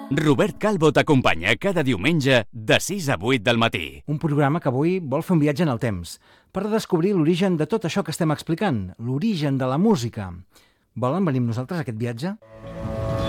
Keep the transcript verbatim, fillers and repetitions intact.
Robert Calvo t'acompanya cada diumenge de sis a vuit del matí. Un programa que avui vol fer un viatge en el temps per descobrir l'origen de tot això que estem explicant, l'origen de la música. Volen venir amb nosaltres a aquest viatge?